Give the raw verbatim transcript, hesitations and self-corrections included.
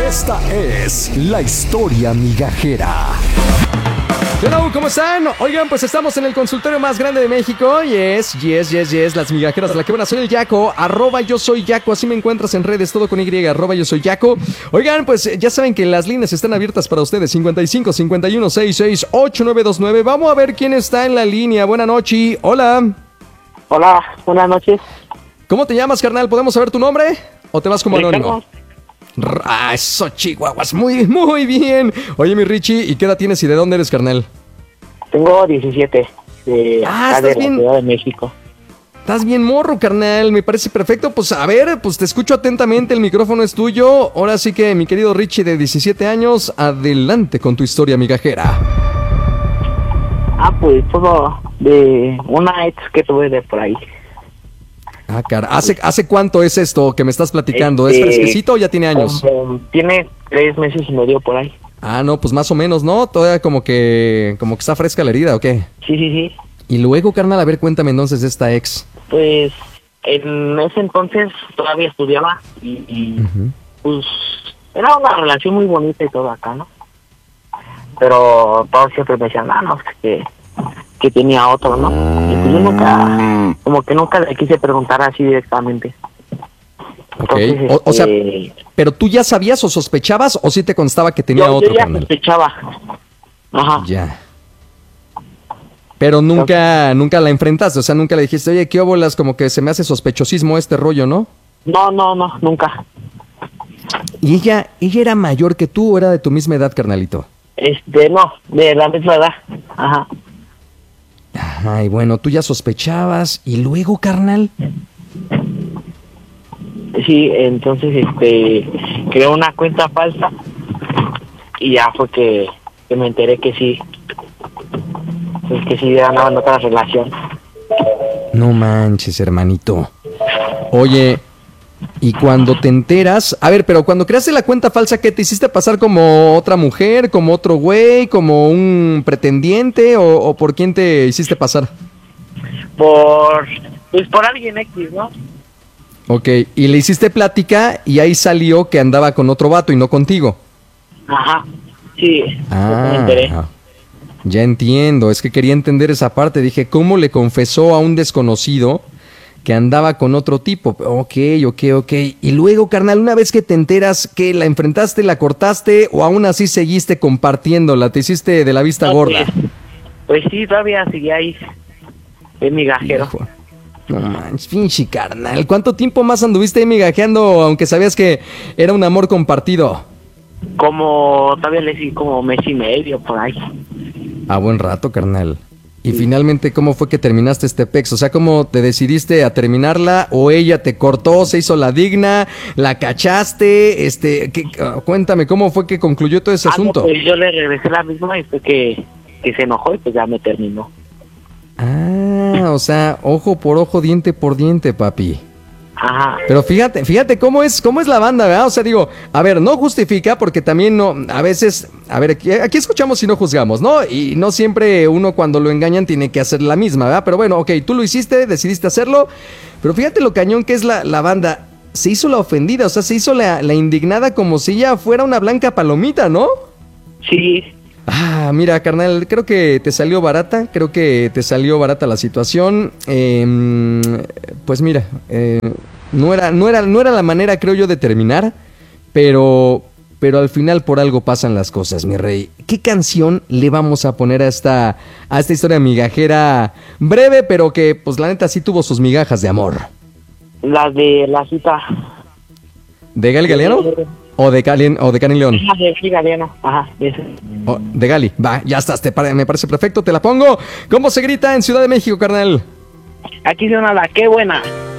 Esta es la historia migajera. Hello, ¿cómo están? Oigan, pues estamos en el consultorio más grande de México. Yes, yes, yes, yes, las migajeras de la que buena. Soy el Yaco, arroba yo soy Yaco. Así me encuentras en redes, todo con Y, arroba yo soy Yaco. Oigan, pues ya saben que las líneas están abiertas para ustedes. cincuenta y cinco, cincuenta y uno, sesenta y seis, ochenta y nueve veintinueve. Vamos a ver quién está en la línea. Buenas noches. Hola. Hola, buenas noches. ¿Cómo te llamas, carnal? ¿Podemos saber tu nombre? ¿O te vas como anónimo? Ricardo. Ah, eso, chihuahuas. Muy, muy bien. Oye, mi Richie, ¿y qué edad tienes y de dónde eres, carnal? Tengo diecisiete, de, Ah, acá de ¿estás la bien? Ciudad de México. Estás bien morro, carnal. Me parece perfecto. Pues a ver, pues te escucho atentamente. El micrófono es tuyo. Ahora sí que, mi querido Richie, de diecisiete años, adelante con tu historia migajera. Ah, pues todo de una ex que tuve de por ahí. Ah, cara. ¿Hace, ¿Hace cuánto es esto que me estás platicando? Este, ¿Es fresquecito o ya tiene años? Como, tiene tres meses y medio por ahí. Ah, no, pues más o menos, ¿no? Todavía como que, como que está fresca la herida, ¿o qué? Sí, sí, sí. Y luego, carnal, a ver, cuéntame entonces de esta ex. Pues en ese entonces todavía estudiaba y, y Ujú. pues era una relación muy bonita y todo acá, ¿no? Pero todos siempre me decían, ah, no, que, que tenía otro, ¿no? Y pues yo nunca, como que nunca le quise preguntar así directamente. Ok, Entonces, o, o sea, este, ¿pero tú ya sabías o sospechabas o sí te constaba que tenía yo, otro, yo ya carnal? sospechaba. Ajá. Ya. Pero nunca, nunca la enfrentaste, o sea, nunca le dijiste, oye, qué óbolas, como que se me hace sospechosismo este rollo, ¿no? No, no, no, nunca. ¿Y ella, ella era mayor que tú o era de tu misma edad, carnalito? Este, no, de la misma edad. Ajá. Ay, bueno, tú ya sospechabas, y luego, carnal. Sí, entonces, este, creó una cuenta falsa y ya fue que, que me enteré que sí, pues que sí andaba en otra relación. No manches, hermanito. Oye, y cuando te enteras, a ver, pero cuando creaste la cuenta falsa, ¿qué te hiciste pasar como otra mujer, como otro güey, como un pretendiente o, o por quién te hiciste pasar? Por, pues por alguien X, ¿no? Ok, y le hiciste plática y ahí salió que andaba con otro vato y no contigo. Ajá, sí, Ah, me enteré. ya entiendo, es que quería entender esa parte. Dije, ¿cómo le confesó a un desconocido que andaba con otro tipo? Ok, ok, ok. Y luego, carnal, una vez que te enteras, ¿qué? ¿La enfrentaste, la cortaste o aún así seguiste compartiéndola? ¿Te hiciste de la vista No, gorda? Pues, pues sí, todavía seguía ahí, de migajero. Hijo, no manches, pinche carnal. ¿Cuánto tiempo más anduviste ahí migajeando, aunque sabías que era un amor compartido? Como, todavía le di como mes y medio por ahí. A buen rato, carnal. Y finalmente, ¿cómo fue que terminaste este pex? O sea, ¿cómo te decidiste a terminarla? ¿O ella te cortó, se hizo la digna, la cachaste? Este, ¿qué, uh, cuéntame, ¿cómo fue que concluyó todo ese Ah, no, asunto? pues yo le regresé la misma y fue que, que se enojó y pues ya me terminó. Ah, o sea, ojo por ojo, diente por diente, papi. Ajá. Pero fíjate, fíjate cómo es, cómo es la banda, ¿verdad? O sea, digo, a ver, no justifica porque también no, a veces, a ver, aquí, aquí escuchamos y no juzgamos, ¿no? Y no siempre uno cuando lo engañan tiene que hacer la misma, ¿verdad? Pero bueno, ok, tú lo hiciste, decidiste hacerlo, pero fíjate lo cañón que es la, la banda. Se hizo la ofendida, o sea, se hizo la, la indignada como si ella fuera una blanca palomita, ¿no? Sí. Ah, mira, carnal, creo que te salió barata, creo que te salió barata la situación. Eh, pues mira, eh, no era, no era, no era la manera, creo yo, de terminar, pero, pero al final por algo pasan las cosas, mi rey. ¿Qué canción le vamos a poner a esta, a esta historia migajera breve, pero que, pues la neta sí tuvo sus migajas de amor? La de la cita. ¿De Gali Galeano? ¿O de Karen, o de Karen León? La de Gali Galeano. Ajá, ese. Oh, de Gali, va, ya estás, te pare- me parece perfecto, te la pongo. ¿Cómo se grita en Ciudad de México, carnal? Aquí suena la qué buena.